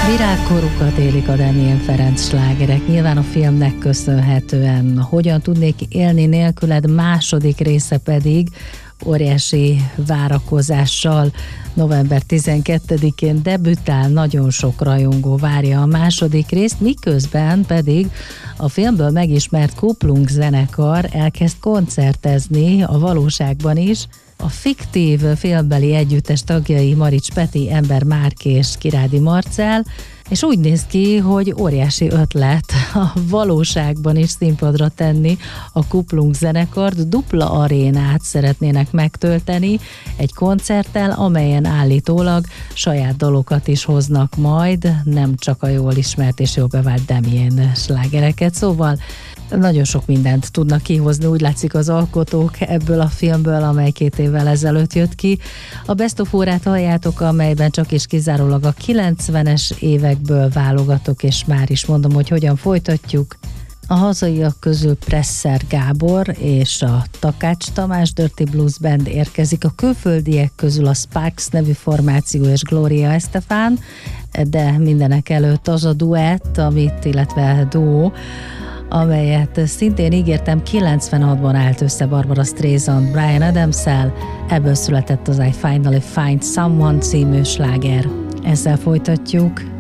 Virágkorukat élik a Damien Ferenc slágerek, nyilván a filmnek köszönhetően. Hogyan tudnék élni nélküled második része pedig óriási várakozással november 12-én debütál, nagyon sok rajongó várja a második részt, miközben pedig a filmből megismert Kuplung zenekar elkezd koncertezni a valóságban is. A fiktív filmbeli együttes tagjai Marics Peti, Ember Márk és Kirádi Marcell, és úgy néz ki, hogy óriási ötlet a valóságban is színpadra tenni a Kuplung zenekart, dupla arénát szeretnének megtölteni egy koncerttel, amelyen állítólag saját dalokat is hoznak majd, nem csak a jól ismert és jól bevált Damien slágereket, szóval nagyon sok mindent tudnak kihozni, úgy látszik az alkotók ebből a filmből, amely 2 évvel ezelőtt jött ki. A Best of órát halljátok, amelyben csak és kizárólag a 90-es évekből válogatok, és már is mondom, hogy hogyan folytatjuk. A hazaiak közül Presser Gábor és a Takács Tamás Dirty Blues Band érkezik, a külföldiek közül a Sparks nevű formáció és Gloria Estefan, de mindenek előtt az a duett, illetve duó, amelyet szintén ígértem, 96-ban állt össze Barbara Streisand Bryan Adams-szel, ebből született az I Finally Find Someone című sláger. Ezzel folytatjuk.